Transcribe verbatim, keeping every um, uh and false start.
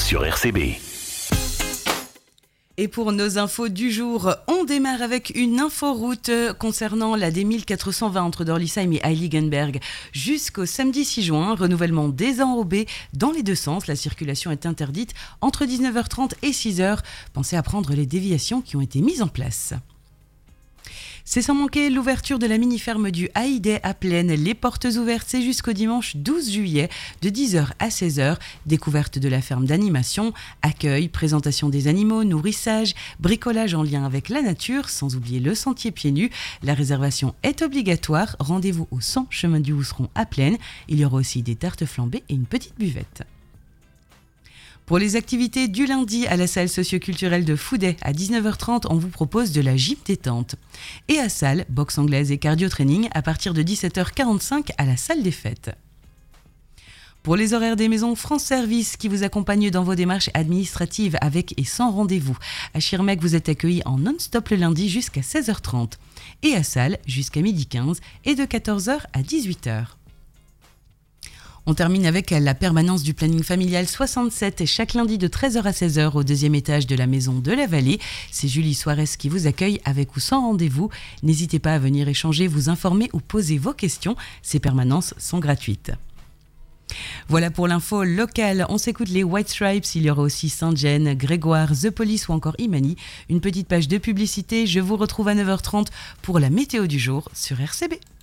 sur R C B. Et pour nos infos du jour, on démarre avec une inforoute concernant la D mille quatre cent vingt entre Dorlisheim et Heiligenberg jusqu'au samedi six juin. Renouvellement désenrobé dans les deux sens. La circulation est interdite entre dix-neuf heures trente et six heures. Pensez à prendre les déviations qui ont été mises en place. C'est sans manquer l'ouverture de la mini-ferme du Haïdais à Plaine. Les portes ouvertes, c'est jusqu'au dimanche douze juillet, de dix heures à seize heures. Découverte de la ferme d'animation, accueil, présentation des animaux, nourrissage, bricolage en lien avec la nature, sans oublier le sentier pieds nus. La réservation est obligatoire. Rendez-vous au cent chemin du Housseron à Plaine. Il y aura aussi des tartes flambées et une petite buvette. Pour les activités du lundi à la salle socioculturelle de Fouday, à dix-neuf heures trente, on vous propose de la gym détente. Et à salle, boxe anglaise et cardio-training à partir de dix-sept heures quarante-cinq à la salle des fêtes. Pour les horaires des maisons France Service qui vous accompagnent dans vos démarches administratives avec et sans rendez-vous. À Schirmeck, vous êtes accueillis en non-stop le lundi jusqu'à seize heures trente. Et à salle, jusqu'à midi quinze et de quatorze heures à dix-huit heures. On termine avec la permanence du planning familial soixante-sept, chaque lundi de treize heures à seize heures au deuxième étage de la maison de la Vallée. C'est Julie Soares qui vous accueille avec ou sans rendez-vous. N'hésitez pas à venir échanger, vous informer ou poser vos questions. Ces permanences sont gratuites. Voilà pour l'info locale. On s'écoute les White Stripes, il y aura aussi Saint-Gene, Grégoire, The Police ou encore Imani. Une petite page de publicité. Je vous retrouve à neuf heures trente pour la météo du jour sur R C B.